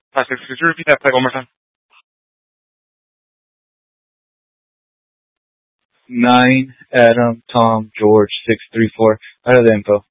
Could you repeat that play one more time? 9, Adam, Tom, George, 634. I have the info.